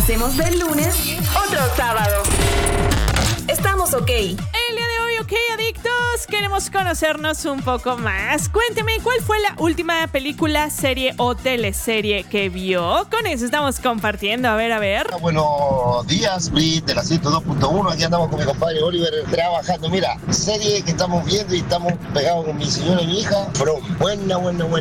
Hacemos del lunes otro sábado. Estamos ok. El día de hoy, ok, adictos, queremos conocernos un poco más. Cuénteme, ¿cuál fue la última película, serie o teleserie que vio? Con eso estamos compartiendo, a ver. Buenos días, Brit, de la 102.1. Aquí andamos con mi compadre Oliver trabajando. Mira, serie que estamos viendo y estamos pegados con mi señora y mi hija. From, buena.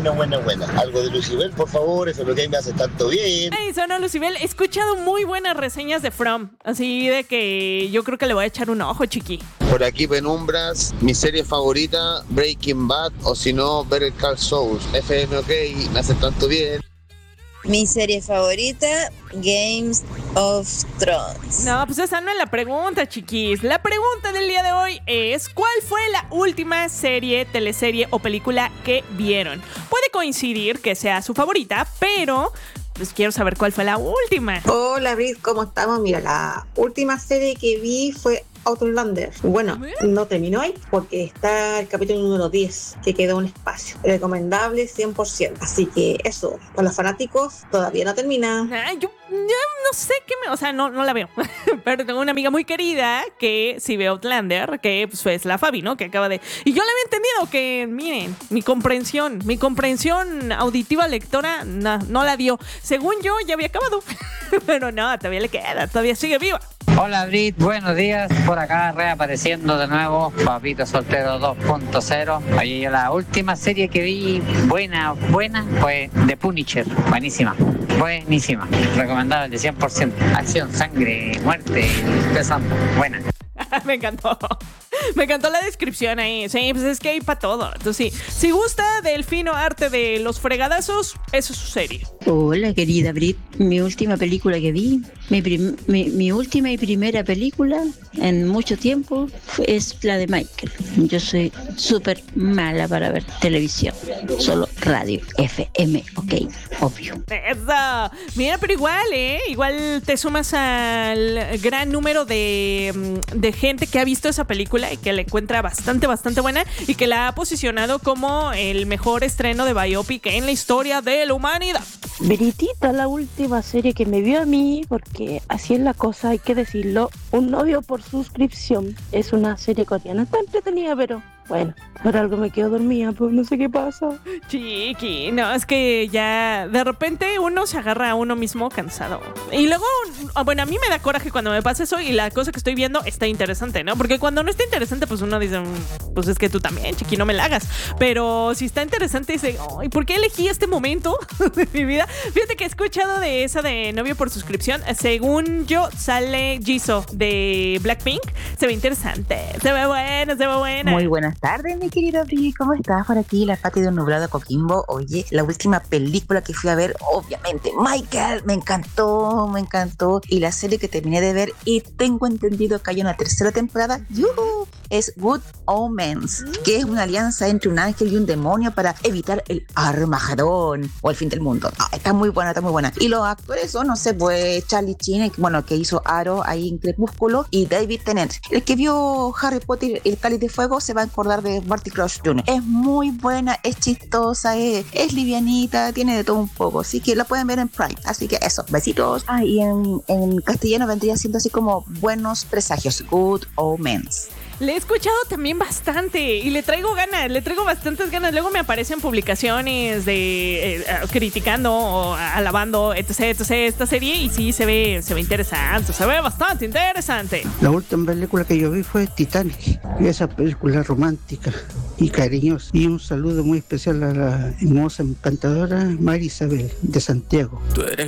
Algo de Lucibel, por favor, eso es lo que me hace tanto bien. Eso no, Lucibel, he escuchado muy buenas reseñas de From. Así de que yo creo que le voy a echar un ojo, chiqui. Por aquí penumbras, mi serie favorita, Breaking Bad, o si no, Better Call Saul. FM OK, me hace tanto bien. Mi serie favorita, Games of Thrones. No, pues esa no es la pregunta, chiquis. La pregunta del día de hoy es: ¿cuál fue la última serie, teleserie o película que vieron? Puede coincidir que sea su favorita, pero pues quiero saber cuál fue la última. Hola, Brit, ¿cómo estamos? Mira, la última serie que vi fue Outlander. Bueno, no terminó ahí porque está el capítulo número 10, que queda un espacio. Recomendable 100%. Así que eso, para los fanáticos, todavía no termina. Yo no sé qué o sea, no la veo. Pero tengo una amiga muy querida que sí ve Outlander, que pues es la Fabi, ¿no? Que acaba de... Y yo le había entendido que, miren, mi comprensión auditiva lectora no la dio. Según yo, ya había acabado. Pero no, todavía le queda, todavía sigue viva. Hola Brit, buenos días, por acá reapareciendo de nuevo, Papito Soltero 2.0. Oye, la última serie que vi buena fue The Punisher, buenísima, recomendable 100%, acción, sangre, muerte, pesando, buena. Me encantó la descripción ahí. Sí, pues es que hay para todo. Entonces sí, si gusta del fino arte de los fregadazos, eso es su serie. Hola querida Brit, mi última película que vi, mi última y primera película en mucho tiempo es la de Michael. Yo soy súper mala para ver televisión, solo radio, FM, OK, obvio. Eso, mira, pero igual te sumas al gran número de gente que ha visto esa película y que la encuentra bastante buena y que la ha posicionado como el mejor estreno de biopic en la historia de la humanidad. Britita, la última serie que me vio a mí, porque así es la cosa, hay que decirlo, Un novio por suscripción. Es una serie coreana, está entretenida, pero bueno, por algo me quedo dormida, pues no sé qué pasa. Chiqui, no, es que ya de repente uno se agarra a uno mismo cansado. Y luego, bueno, a mí me da coraje cuando me pasa eso y la cosa que estoy viendo está interesante, ¿no? Porque cuando no está interesante, pues uno dice, pues es que tú también, chiqui, no me la hagas. Pero si está interesante, dice, ay, ¿por qué elegí este momento de mi vida? Fíjate que he escuchado de esa de novio por suscripción. Según yo, sale Jisoo de Blackpink. Se ve interesante, se ve buena. Muy buenas tardes, mi querido Bri, ¿cómo estás? Por aquí, la Pati de un nublado Coquimbo. Oye, la última película que fui a ver, obviamente, Michael, me encantó. Y la serie que terminé de ver, y tengo entendido que hay una tercera temporada, ¡yuhu!, es Good Omens, que es una alianza entre un ángel y un demonio para evitar el Armagedón o el fin del mundo. Está muy buena. Y los actores son, no sé, pues Charlie Sheen, que hizo Arrow ahí en Crepúsculo, y David Tennant. El que vio Harry Potter, el Cáliz de Fuego, se va a acordar de Barty Crouch Jr. Es muy buena, es chistosa, es livianita, tiene de todo un poco, así que la pueden ver en Prime. Así que eso, besitos. Y en castellano vendría siendo así como Buenos Presagios, Good Omens. Le he escuchado también bastante y le traigo bastantes ganas. Luego me aparecen publicaciones de criticando o alabando, etc, esta serie, y sí se ve interesante, se ve bastante interesante. La última película que yo vi fue Titanic, esa película romántica y cariñosa. Y un saludo muy especial a la hermosa, encantadora María Isabel de Santiago.